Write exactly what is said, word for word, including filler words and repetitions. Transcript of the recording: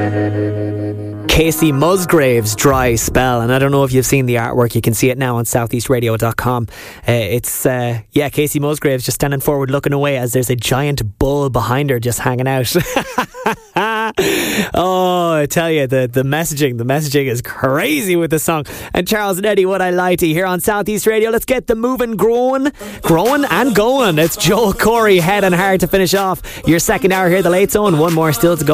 Casey Musgrave's Dry Spell, and I don't know if you've seen the artwork. You can see it now on southeast radio dot com. Uh, it's uh, yeah, Casey Musgrave's just standing forward looking away as there's a giant bull behind her just hanging out. Oh, I tell you, the, the messaging the messaging is crazy with the song. And Charles and Eddie, What I Lie to, here on Southeast Radio. Let's get the moving, growing growing and going. It's Joel Corey, Head and Heart, to finish off your second hour here, the Late Zone. One more still to go.